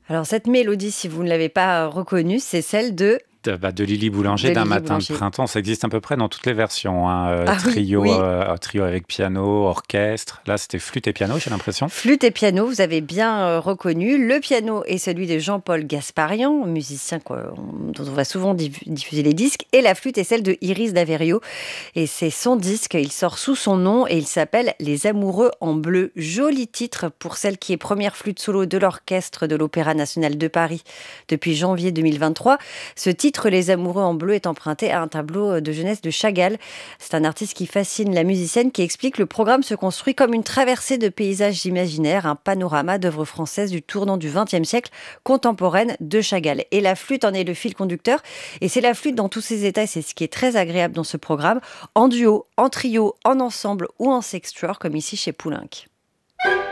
Alors cette mélodie, si vous ne l'avez pas reconnue, c'est celle De Lily Boulanger, de d'un Lily matin de Boulanger. printemps. Ça existe à peu près dans toutes les versions, hein. Ah oui, Trio, oui. trio avec piano, orchestre. Là, c'était flûte et piano, j'ai l'impression. Flûte et piano, vous avez bien reconnu. Le piano est celui de Jean-Paul Gasparian, musicien dont on va souvent diffuser les disques. Et la flûte est celle de Iris Daverio. Et c'est son disque, il sort sous son nom et il s'appelle Les Amoureux en bleu. Joli titre pour celle qui est première flûte solo de l'orchestre de l'Opéra national de Paris depuis janvier 2023. Ce titre, Les Amoureux en bleu, est emprunté à un tableau de jeunesse de Chagall. C'est un artiste qui fascine la musicienne, qui explique que le programme se construit comme une traversée de paysages imaginaires, un panorama d'œuvres françaises du tournant du XXe siècle, contemporaine de Chagall. Et la flûte en est le fil conducteur. Et c'est la flûte dans tous ses états, et c'est ce qui est très agréable dans ce programme, en duo, en trio, en ensemble ou en sextuor, comme ici chez Poulenc.